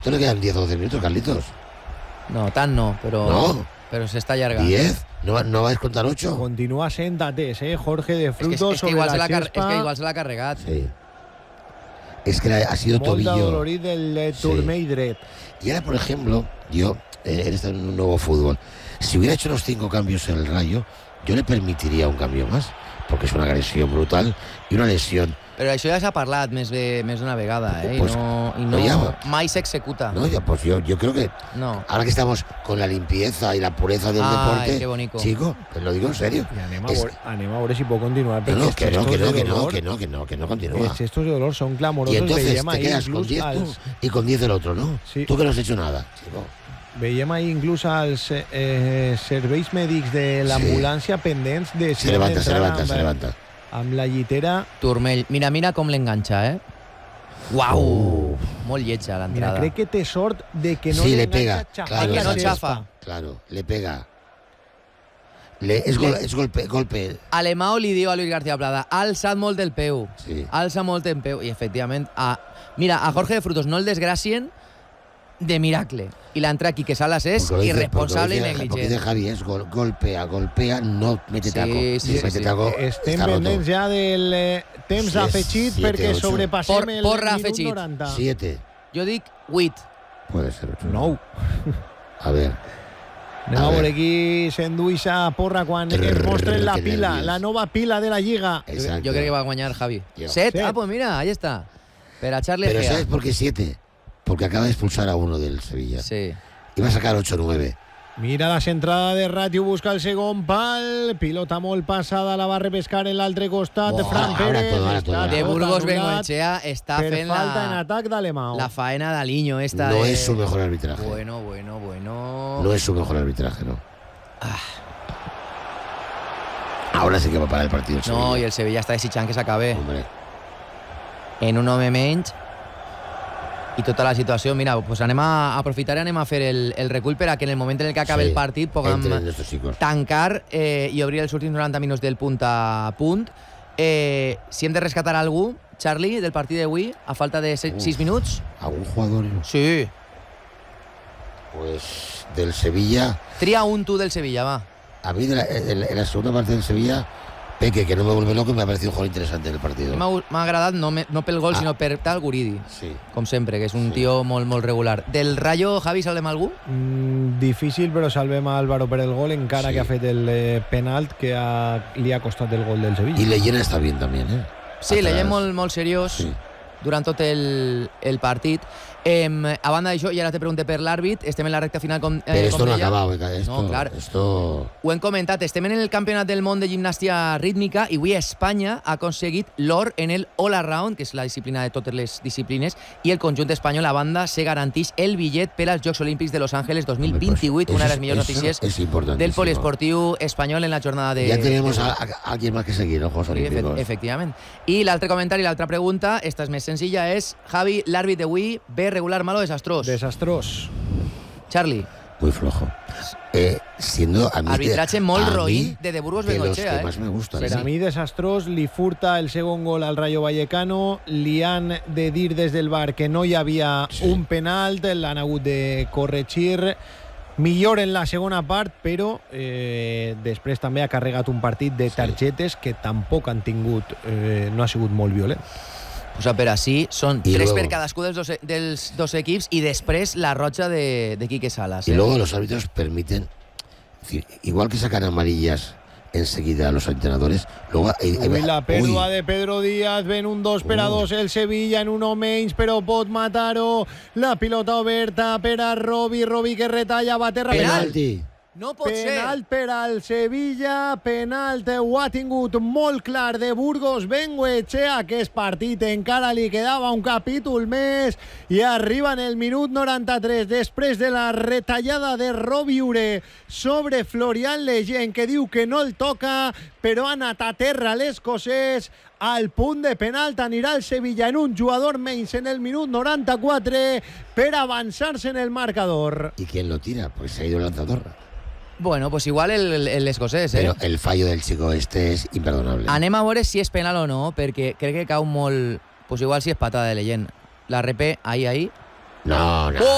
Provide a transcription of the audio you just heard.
Esto le quedan 10 o 12 minutos, Carlitos. No, tan no, pero... No. Pero se está allargando. 10, no vais a contar 8. Continúa sentates, Jorge de Frutos. És que igual se l'ha carregat. Sí. Es que ha sido Molt tobillo. dolorit del turmell dret. Y ahora, por ejemplo, yo, en un nuevo fútbol, si hubiera hecho los 5 cambios en el Rayo, yo le permitiría un cambio más, porque es una agresión brutal y una lesión. Però això ja s'ha parlat més d'una vegada, Pues, i mai s'executa. No, ya, pues yo creo que no. Ahora que estamos con la limpieza y la pureza del deporte, qué bonito. Chico, pues lo digo en serio. Anem a veure si pot continuar. Que no continúa. Els gestos de dolor son clamorosos. Y entonces te quedas con 10 tú y con 10 el otro, ¿no? Sí. Tú que no has hecho nada, chico. Veiem ahir inclús als serveis mèdics de l'ambulància pendents de... Se levanta. Amb la llitera... Turmell, mira com l'enganxa, Uau! Molt lletja l'entrada. Mira, crec que té sort de que no sí, le pega, claro, que no xafa. Claro, le pega. És golpe. Alemão li diu a Luis García Plada, ha alçat molt el peu. Sí. Alça molt el peu. I, efectivament, mira, a Jorge de Frutos no el desgracien de miracle. I l'entrada Quique Salas és irresponsable i negligent. Porque dice Javi, es golpea, no mete taco. Sí. Taco, estem pendents ja del temps afegit perquè sobrepassem el minut 90. 7. Jo dic 8. Puede ser 8. 9. A ver. Anem a veure qui s'enduix a porra quan es mostren la pila, la nova pila de la Lliga. Exacto. Jo crec que va guanyar Javi. 7. Pues mira, ahí está. Per a Charlie Pero Gea. ¿sabes por qué 7? Porque acaba de expulsar a uno del Sevilla. Sí. Y va a sacar 8-9. Mira la centrada de Ràtio, busca el segon pal, pilota molt passada, la va repescar en l'altre costat, Fran Pérez. De Burgos Bengoechea està fent falta en atac d'Alemão. La faena d'Aliño esta. No es su mejor arbitraje. Bueno. No es su mejor arbitraje, no. Ahora sí que va a parar el partido. No, i el Sevilla està desitjant que s'acabe. Hombre. En un home menys. I tota la situació, mira, pues anem a aprofitar i anem a fer el recull per a que en el moment en el que acabi el partit puguem tancar i obrir els últims 90 minuts del punt a punt. Si hem de rescatar algú, Charlie, del partit d'avui, a falta de 6 minuts. ¿Algún jugador? Sí. Pues del Sevilla. Tria un tú del Sevilla, va. A mí en la segunda parte del Sevilla, Peque, que no me vuelve loco, me ha parecido un jugador interesante en el partido. M'ha agradat no pel gol, sinó per tal Guridi. Sí. Com sempre, que és un tio molt regular. Del Rayo, Javi, salvem algú? Difícil, però salvem a Álvaro per el gol, encara que ha fet el penalt que li ha costat el gol del Sevilla. Y Leyena está bien también, Sí, Leyen molt seriós durant tot el partit. A banda d'això, i ara te pregunte per l'àrbit, estem en la recta final com Pero esto no ha deia. acabado, No, clar. Esto... Ho hem comentat, estem en el Campionat del Món de Gimnàstica Rítmica i avui Espanya ha aconseguit l'or en el All-Around, que és la disciplina de totes les disciplines, i el conjunt espanyol, a banda, se garanteix el bitllet per als Jocs Olímpics de Los Ángeles 2028, una de les millors notícies del poliesportiu espanyol en la jornada de... Ya tenemos a alguien más que seguir, ¿no? Juegos Olímpicos. Efectivament. I l'altre comentari, l'altra pregunta, esta és més senzilla, és Javi, l'àrbit d'avui ve regular, malo o desastrós? Desastrós. Charlie. Muy flojo. Siendo a mí arbitraje molt roïn de Burgos Bengoechea. Que más me gusta. Per a mi desastrós, li furta el segon gol al Rayo Vallecano, li han de dir des del bar que no hi havia un penalt, l'han hagut de corregir. Millor en la segona part, però després també ha carregat un partit de targetes que tampoc han tingut, no ha sigut molt violent. O sea, per així són 3 luego, per cadascú dels dos equips y después la roja de Quique Salas. Y luego los árbitros permiten, es decir, igual que sacan amarillas enseguida a los entrenadores, luego la pèrdua de Pedro Díaz, ven un 2-2 el Sevilla en un menys, però pot matar-ho, la pilota oberta per a Robi que retalla, va terra. Penalti. No pot ser. Penalt per al Sevilla, penalt ho ha tingut molt clar de Burgos Bengoechea. Aquest partit encara li quedava un capítol més i arriba en el minut 93 després de la retallada de Robiure sobre Florian Lejeune, que diu que no el toca, però ha anat a terra l'escocès. Al punt de penalt anirà el Sevilla en un jugador menys en el minut 94 per avançar-se en el marcador. ¿Y quién lo tira? Pues se ha ido el lanzador. Bueno, pues igual el escocès, Pero el fallo del chico este es imperdonable. Anem a veure si és penal o no, perquè crec que cau molt... Pues igual si és patada de Leyen. La repé, ahí. No.